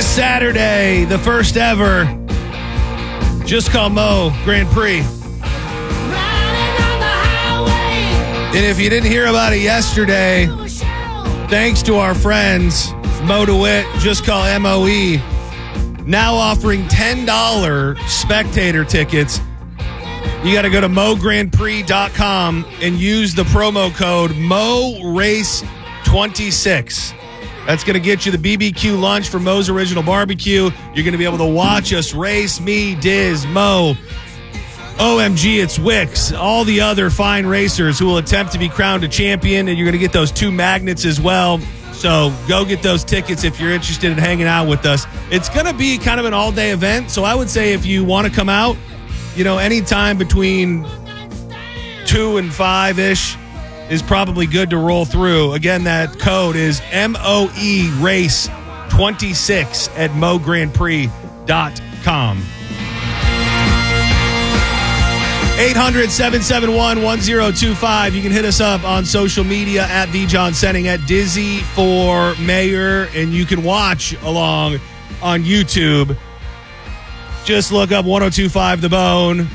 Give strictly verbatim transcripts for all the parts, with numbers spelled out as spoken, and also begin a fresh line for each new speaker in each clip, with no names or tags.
This Saturday, the first ever Just Call Mo Grand Prix. And if you didn't hear about it yesterday, thanks to our friends, Mo DeWitt, Just Call M O E, now offering ten dollars spectator tickets. You got to go to mo grand prix dot com and use the promo code Mo Race twenty-six. That's going to get you the B B Q lunch for Mo's Original Barbecue. You're going to be able to watch us race, me, Diz, Mo, O M G, it's Wicks, all the other fine racers who will attempt to be crowned a champion, and you're going to get those two magnets as well. So go get those tickets if you're interested in hanging out with us. It's going to be kind of an all-day event, so I would say if you want to come out, you know, anytime between two and five-ish is probably good to roll through. Again, that code is M O E Race twenty-six at mo grand prix dot com. eight hundred, seven seven one, one zero two five. You can hit us up on social media at The John Senning, at Dizzy for Mayor, and you can watch along on YouTube. Just look up one oh two point five The Bone.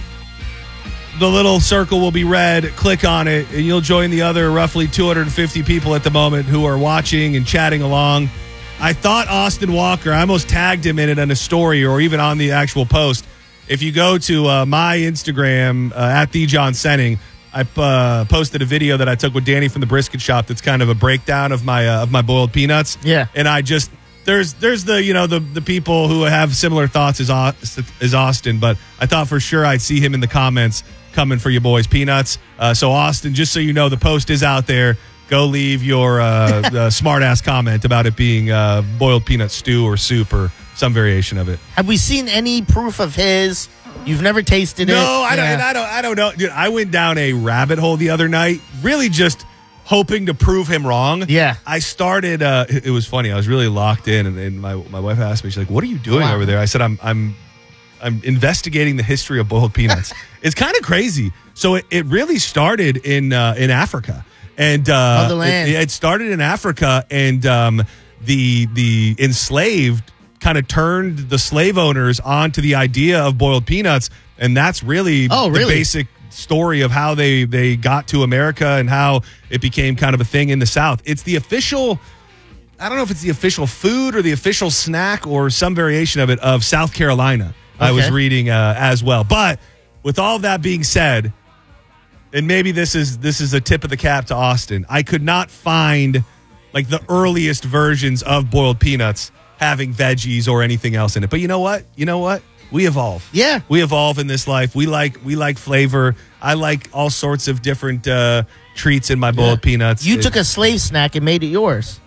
The little circle will be red. Click on it, and you'll join the other roughly two hundred fifty people at the moment who are watching and chatting along. I thought Austin Walker, I almost tagged him in it on a story or even on the actual post. If you go to uh, my Instagram, uh, at The John Senning, I uh, posted a video that I took with Danny from the Brisket Shop that's kind of a breakdown of my uh, of my boiled peanuts.
Yeah.
And I just... There's there's the you know the the people who have similar thoughts as as Austin, but I thought for sure I'd see him in the comments coming for you boys peanuts. Uh, so Austin, just so you know, the post is out there. Go leave your uh, smart ass comment about it being uh, boiled peanut stew or soup or some variation of it.
Have we seen any proof of his? You've never tasted
no,
it?
No, I don't.
Yeah.
And I don't. I don't know. Dude, I went down a rabbit hole the other night, really just hoping to prove him wrong.
Yeah.
I started, uh, it, it was funny. I was really locked in, and, and my, my wife asked me, she's like, what are you doing
wow.
over there? I said, I'm I'm I'm investigating the history of boiled peanuts. It's kind of crazy. So it, it really started in uh, in Africa. And uh,
Motherland.
It, it started in Africa, and um, the the enslaved kind of turned the slave owners onto the idea of boiled peanuts, and that's really,
oh, really?
the basic story of how they they got to America and how it became kind of a thing in the South. It's the official, I don't know if it's the official food or the official snack or some variation of it of South Carolina. Okay. I was reading uh, as well. But with all of that being said, and maybe this is this is a tip of the cap to Austin, I could not find like the earliest versions of boiled peanuts having veggies or anything else in it. But you know what? You know what? We evolve.
Yeah.
We evolve in this life. We like we like flavor. I like all sorts of different uh, treats in my boiled yeah. peanuts.
You
it,
took a slave snack and made it yours.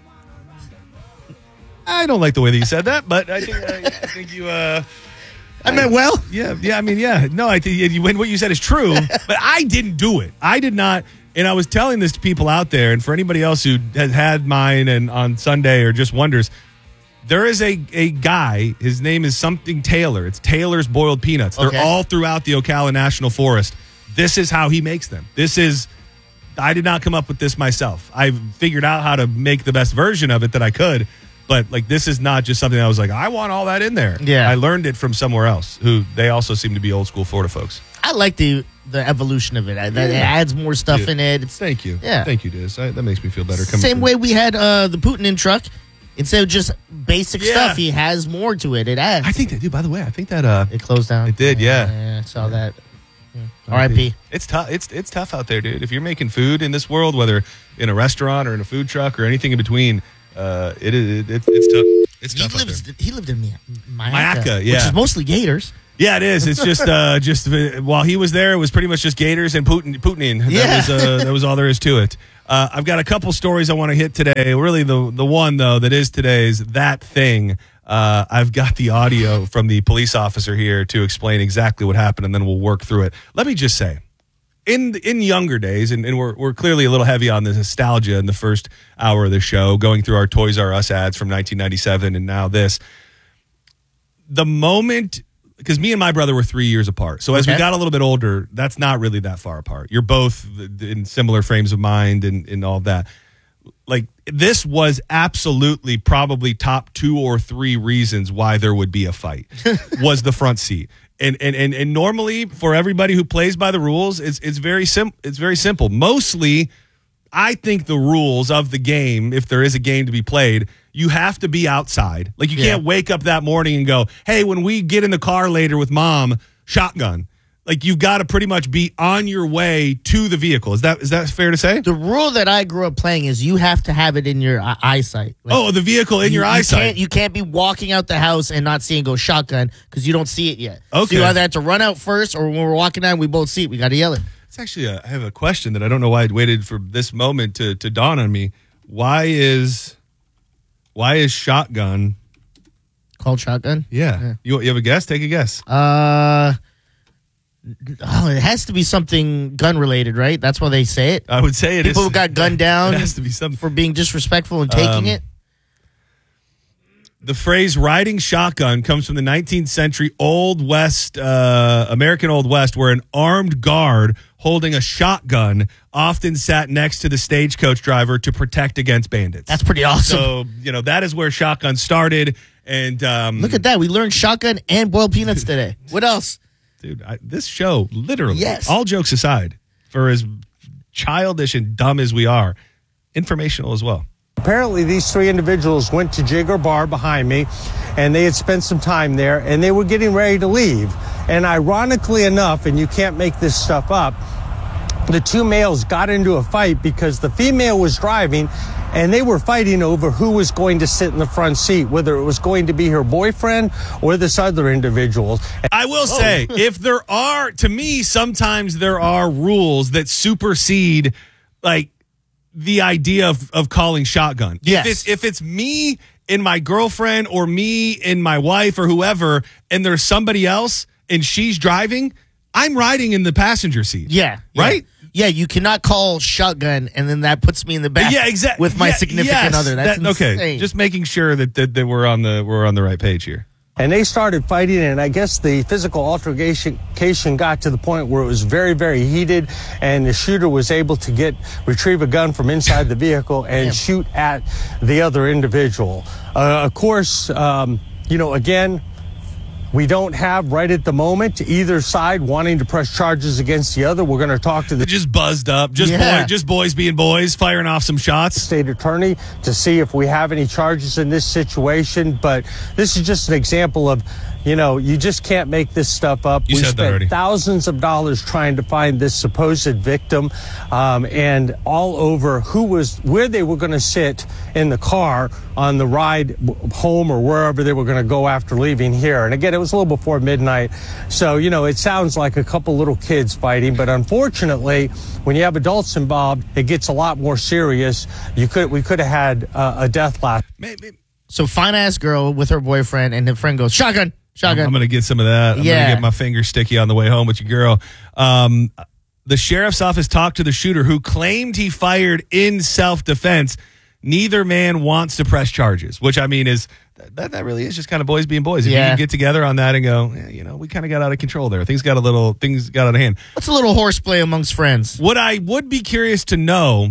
I don't like the way that you said that, but I think, uh, I think you... Uh,
I meant well.
Yeah, yeah. I mean, yeah. No, I think you, what you said is true, but I didn't do it. I did not... And I was telling this to people out there, and for anybody else who has had mine and on Sunday or just wonders... There is a, a guy, his name is something Taylor. It's Taylor's Boiled Peanuts. They're
okay.
all throughout the Ocala National Forest. This is how he makes them. This is, I did not come up with this myself. I figured out how to make the best version of it that I could, but like this is not just something I was like, I want all that in there.
Yeah.
I learned it from somewhere else, who they also seem to be old school Florida folks.
I like the the evolution of it. That yeah. It adds more stuff Dude, in it. It's,
thank you.
Yeah.
Thank you, Diz. I, that makes me feel better. Coming
Same
from-
way we had uh, the Putin truck. Instead of just basic yeah. stuff, he has more to it. It adds.
I think that, dude, by the way, I think that... uh,
It closed down.
It did, yeah.
Yeah, I saw that. Yeah. R I P
It's tough. It's it's tough out there, dude. If you're making food in this world, whether in a restaurant or in a food truck or anything in between, uh, it is it, it's tough. It's
he
tough
lives,
out there.
He lived in Mayaca,
Mayaca, yeah.
which is mostly gators.
Yeah, it is. It's just uh, just uh, while he was there, it was pretty much just gators and Putin. Putin. That
yeah.
was uh, that was all there is to it. Uh, I've got a couple stories I want to hit today. Really, the the one though that is today's that thing. Uh, I've got the audio from the police officer here to explain exactly what happened, and then we'll work through it. Let me just say, in in younger days, and, and we're we're clearly a little heavy on the nostalgia in the first hour of the show, going through our Toys R Us ads from nineteen ninety-seven and now this. The moment. Because me and my brother were three years apart. So as
okay.
we got a little bit older, that's not really that far apart. You're both in similar frames of mind and, and all that. like this was absolutely probably top two or three reasons why there would be a fight was the front seat. And, and and and normally for everybody who plays by the rules, it's it's very sim- it's very simple. Mostly, I think the rules of the game, if there is a game to be played, you have to be outside. Like you
Yeah.
can't wake up that morning and go, "Hey, when we get in the car later with mom, shotgun." Like you've got to pretty much be on your way to the vehicle. Is that is that fair to say?
The rule that I grew up playing is you have to have it in your eye- eyesight. Like,
Oh, the vehicle in
you,
your
you
eyesight.
Can't, you can't be walking out the house and not seeing go shotgun because you don't see it yet.
Okay.
So you either have to run out first, or when we're walking down, we both see it. We got to yell it.
It's actually a, I have a question that I don't know why I'd waited for this moment to to dawn on me. Why is why is shotgun?
Called shotgun.
Yeah,
Yeah.
You you have a guess? Take a guess.
Uh, oh, it has to be something gun related, right? That's why they say it.
I would say it is.
People who got gunned down
It has to be something.
for being disrespectful and taking
Um,
it.
The phrase "riding shotgun" comes from the nineteenth century Old West, uh, American Old West, where an armed guard holding a shotgun often sat next to the stagecoach driver to protect against bandits.
That's pretty awesome.
So, you know, that is where shotgun started. And um,
Look at that. We learned shotgun and boiled peanuts today. What else?
dude, I, this show, literally,
Yes.
all jokes aside, for as childish and dumb as we are, informational as well.
Apparently, these three individuals went to Jigger Bar behind me, and they had spent some time there, and they were getting ready to leave. And ironically enough, and you can't make this stuff up, the two males got into a fight because the female was driving, and they were fighting over who was going to sit in the front seat, whether it was going to be her boyfriend or this other individual.
I will say, if there are, to me, sometimes there are rules that supersede, like, the idea of, of calling shotgun.
Yes.
If it's, if it's me and my girlfriend or me and my wife or whoever, and there's somebody else and she's driving, I'm riding in the passenger seat.
Yeah.
Right?
Yeah, you cannot call shotgun, and then that puts me in the back.
Yeah, exactly.
With my
Yeah,
significant
yes.
other. That's
That- okay.
insane.
Just making sure that, that that we're on the we're on the right page here.
And they started fighting, and I guess the physical altercation got to the point where it was very, very heated, and the shooter was able to get retrieve a gun from inside the vehicle and shoot at the other individual. Uh, of course, um, you know, again, we don't have right at the moment either side wanting to press charges against the other. We're going to talk to the
Just buzzed up, just
Yeah.
boy, just boys being boys, firing off some shots.
state attorney to see if we have any charges in this situation. But this is just an example of, you know, you just can't make this stuff up.
You
we
said that
spent
already.
thousands of dollars trying to find this supposed victim, um, and all over who was where they were going to sit in the car on the ride home or wherever they were going to go after leaving here. And again, it was a little before midnight, so you know it sounds like a couple little kids fighting, but unfortunately, when you have adults involved, it gets a lot more serious. You could we could have had uh, a death last.
Maybe,
So fine ass girl with her boyfriend, and the friend goes shotgun, shotgun.
I'm going to get some of that. I'm
Yeah.
going to get my finger sticky on the way home with your girl. Um, the sheriff's office talked to the shooter who claimed he fired in self-defense. Neither man wants to press charges, which I mean is that that really is just kind of boys being boys. If you
Yeah.
can get together on that and go, yeah, you know, we kind of got out of control there. Things got a little, things got out of hand.
What's a little horseplay amongst friends?
What I would be curious to know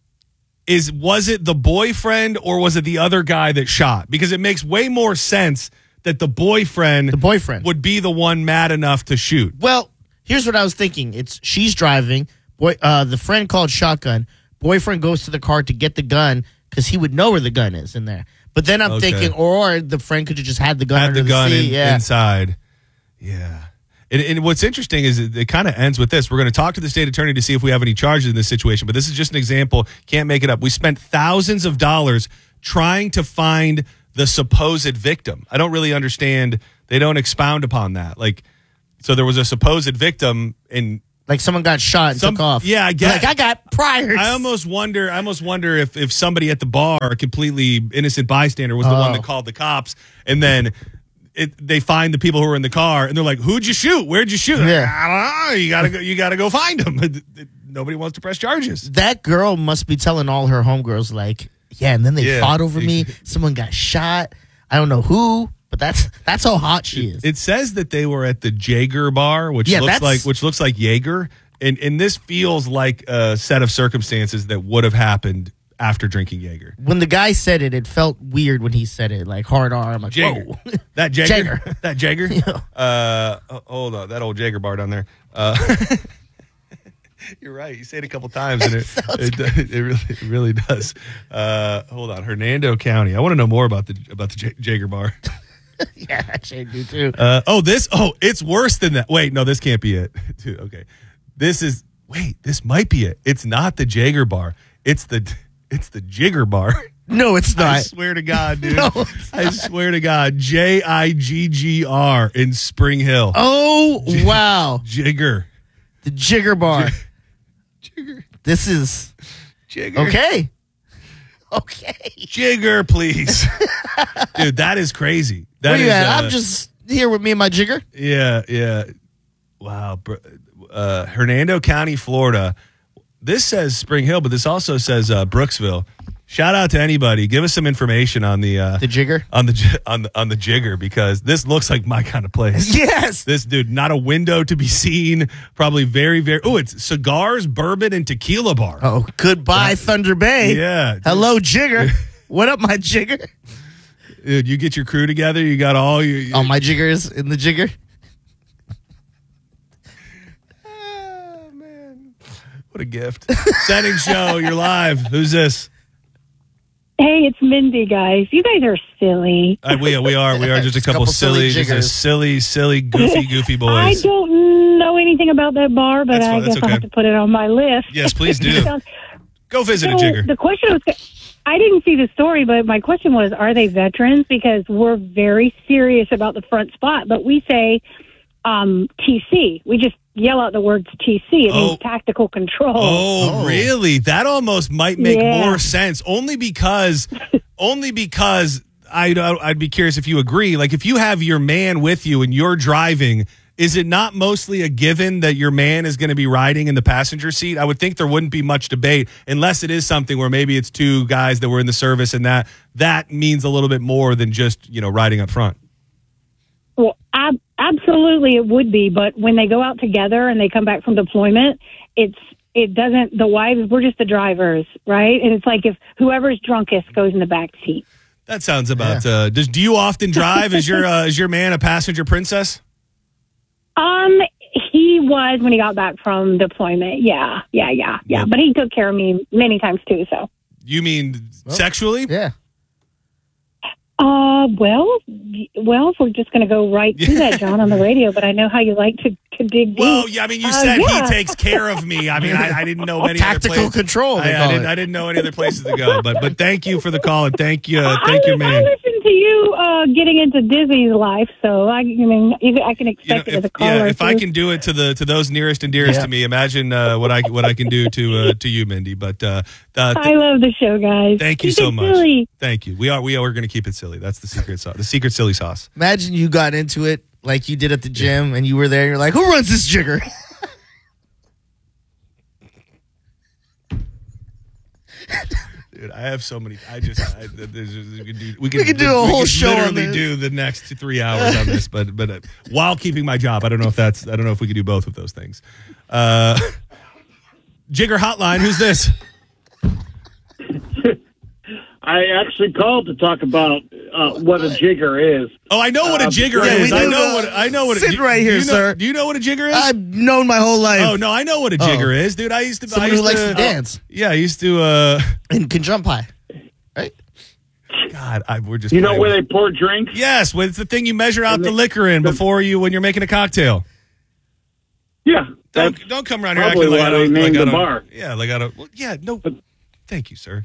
is, was it the boyfriend or was it the other guy that shot? Because it makes way more sense that the boyfriend,
The boyfriend.
would be the one mad enough to shoot.
Well, here's what I was thinking. It's she's driving. Boy, uh, the friend called shotgun. Boyfriend goes to the car to get the gun because he would know where the gun is in there. But then I'm
Okay.
thinking, or the friend could have just had the gun
Had
under
the gun
seat.
in,
yeah.
inside. Yeah. And, and what's interesting is it, it kind of ends with this. We're going to talk to the state attorney to see if we have any charges in this situation, but this is just an example. Can't make it up. We spent thousands of dollars trying to find the supposed victim. I don't really understand. They don't expound upon that. Like, so there was a supposed victim, and
Like someone got shot and
Some-
took off.
yeah, I get-
Like I got priors.
I almost wonder. I almost wonder if, if somebody at the bar, a completely innocent bystander, was the one
Oh.
that called the cops, and then it, they find the people who were in the car, and they're like, "Who'd you shoot? Where'd you shoot?"
Yeah.
I don't know. You gotta go. You gotta go find them. Nobody wants to press charges.
That girl must be telling all her homegirls, like, yeah, and then they
Yeah.
fought over me. Someone got shot. I don't know who, but that's that's how hot she is.
It says that they were at the Jaeger bar, which
Yeah,
looks
that's-
like which looks like Jaeger, and and this feels like a set of circumstances that would have happened after drinking Jaeger.
When the guy said it, it felt weird when he said it, like hard R. I'm like,
Jaeger.
whoa.
That Jaeger?
Jaeger.
That Jaeger?
Yeah.
Uh, oh, hold on. That old Jaeger bar down there. Uh, you're right. You say it a couple times, and it it, it, it really it really does. Uh, hold on. Hernando County. I want to know more about the about the J- Jaeger bar.
Yeah, actually, I do too.
Uh, oh, this. Oh, it's worse than that. Wait, no, this can't be it. Dude, okay, this is. Wait, this might be it. It's not the Jaeger bar. It's the it's the Jigger bar.
No, it's not.
I swear to God, dude.
No,
I swear to God. J I G G R in Spring Hill.
Oh, wow.
Jigger.
The Jigger bar.
Jigger.
This is
Jigger.
okay. Okay.
Jigger, please. Dude, that is crazy. That
Where you
is,
at?
uh,
I'm just here with me and my Jigger.
Yeah, yeah. Wow. br- Uh, Hernando County, Florida. This says Spring Hill, but this also says uh, Brooksville. Shout out to anybody. Give us some information on the uh,
The Jigger?
on the j- on the on the Jigger, because this looks like my kind of place.
Yes.
This dude, not a window to be seen. Probably very, very. Oh, it's cigars, bourbon, and tequila bar.
Oh, goodbye, Thunder Bay.
Yeah.
Hello, Jigger. What up, my Jigger?
Dude, you get your crew together. You got all your.
All my Jiggers in the Jigger.
Oh, man. What a gift. Setting show. You're live. Who's this?
Hey, it's Mindy, guys. You guys are silly.
Uh, we, we are. We are just a
Just a
couple,
couple silly
silly, just a
jiggers.
silly, silly, goofy, goofy
I
boys.
don't know anything about that bar, but
That's fine.
I
That's
guess I'll
okay.
have to put it on my list.
Yes, please do.
So,
Go visit a
so
Jigger.
the question was, I didn't see the story, but my question was, are they veterans? Because we're very serious about the front spot, but we say um, T C. We just yell out the words T C. It
Oh.
means tactical control.
Oh,
Oh.
really? That almost might make
Yeah.
more sense. Only because, only because I'd, I'd be curious if you agree. Like, if you have your man with you and you're driving, is it not mostly a given that your man is going to be riding in the passenger seat? I would think there wouldn't be much debate, unless it is something where maybe it's two guys that were in the service, and that that means a little bit more than just, you know, riding up front.
Well, ab- absolutely it would be, but when they go out together and they come back from deployment, it's it doesn't. The wives, we're just the drivers, right? And it's like if whoever's drunkest goes in the back seat.
That sounds about. Uh, does do you often drive? Is your uh, is your man a passenger princess?
Um, he was when he got back from deployment. Yeah, yeah, yeah, yeah.
Yep.
But he took care of me many times too. So,
You mean sexually?
Yeah.
uh, well, y- well, if we're just going to go right to that, John, on the radio. But I know how you like to, to dig deep.
Well, yeah, I mean, you
Uh,
said
yeah.
he takes care of me. I mean, I, I didn't know many
Tactical
other places.
control, they
I, I
call
didn't.
it.
I didn't know any other places to go. But but thank you for the call, and thank you, uh,
I,
thank you,
li- I
man.
listened to you uh, getting into Disney's life, so I, I mean, you- I can
You know,
expect it
if,
as a caller.
yeah, if I
too.
can do it to the to those nearest and dearest
Yeah.
to me, imagine uh, what I what I can do to uh, to you, Mindy. But uh, uh,
I love the show, guys.
thank you
Keep
so
it
much.
silly.
Thank you. We are we are we're going to keep it silly. That's the secret sauce. The secret silly sauce.
Imagine you got into it like you did at the gym and you were there. You're like, who runs this Jigger?
Dude, I have so many. I just, I, there's, we could do, we
We could do a whole
could
show on
Literally
this.
do the next three hours on this, but but uh, while keeping my job, I don't know if that's. I don't know if we could do both of those things. Uh, Jigger Hotline. Who's this?
I actually called to talk about uh, what a jigger is.
Oh, I know what a
Uh,
jigger
yeah,
is.
we
I
do
know
know.
what. I know what.
Sit
do-
right
do
here,
you know-
sir.
Do you know what a jigger is?
I've known my whole life.
Oh no, I know what a
Oh.
jigger is, dude. I used to.
Someone
I used
who likes to dance.
Yeah, I used to. Uh,
And can jump high. Right?
God, I, we're just.
You know
playing
where
with-
they pour drinks?
Yes, well, it's the thing you measure out
And
the
they-
liquor in before you when you're making a cocktail.
Yeah.
Don't
That's
don't come around here
probably
acting like
why
I
they
don't. Like
named
I
the
don't
bar.
Yeah, like I don't. Well, yeah, no. Thank you, sir.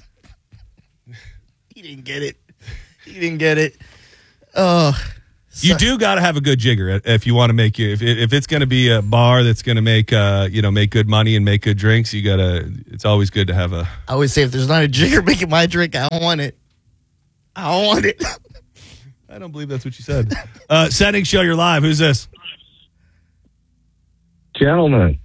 He didn't get it. He didn't get it. Oh.
You do got to have a good jigger if you want to make you. If if it's going to be a bar that's going to make uh you know make good money and make good drinks, you gotta. It's always good to have a.
I always say if there's not a Jigger making my drink, I don't want it. I don't want it.
I don't believe that's what you said. uh Setting show, you're live. Who's this?
Gentlemen,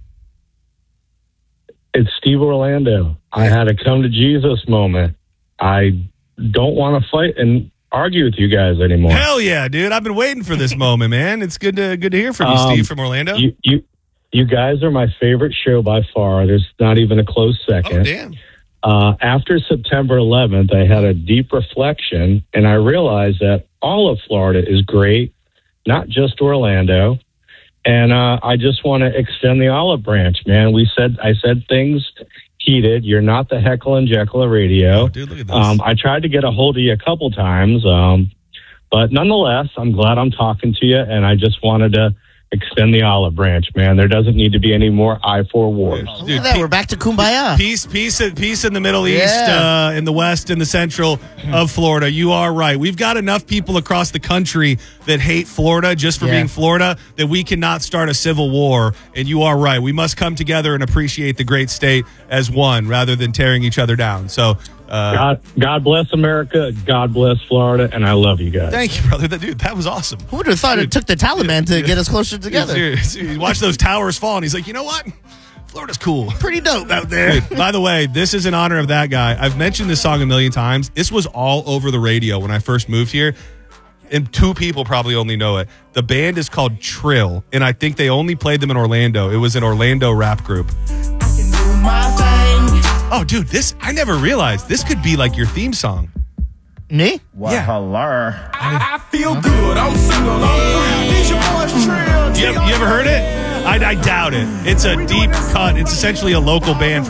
it's Steve Orlando. I had a come to Jesus moment. I don't want to fight and argue with you guys anymore.
Hell yeah, dude! I've been waiting for this moment, man. It's good to good to hear from you,
Um,
Steve from Orlando.
You, you, you guys are my favorite show by far. There's not even a close
oh
second.
damn!
uh, after September eleventh, I had a deep reflection, and I realized that all of Florida is great, not just Orlando. And uh, I just want to extend the olive branch, man. We said I said things heated. You're not the Heckle and Jekyll of radio.
Oh, dude, look at this.
Um, I tried to get a hold of you a couple times, um, but nonetheless, I'm glad I'm talking to you, and I just wanted to extend the olive branch, man. There doesn't need to be any more I four wars.
Look at that. We're back to Kumbaya.
Peace, peace, peace in the Middle East,
Yeah.
uh, in the West, in the Central of Florida. You are right. We've got enough people across the country that hate Florida just for
Yeah.
being Florida that we cannot start a civil war. And you are right. We must come together and appreciate the great state as one rather than tearing each other down. So, uh,
God, God bless America. God bless Florida, and I love you guys.
thank you, brother. That, dude, that was awesome.
Who would have thought it took the Taliban to get us closer together?
Seriously, watch those towers fall, and he's like, you know what? Florida's cool.
Pretty dope out there.
Dude, by the way, this is in honor of that guy. I've mentioned this song a million times. This was all over the radio when I first moved here, and two people probably only know it. The band is called Trill, and I think they only played them in Orlando. It was an Orlando rap group. Oh, dude, this, I never realized. This could be like your theme song.
Me?
Yeah.
I feel good. I'm single. I'm free. These your boys Trill.
You, you ever heard it? I, I doubt it. It's a deep cut. It's essentially a local band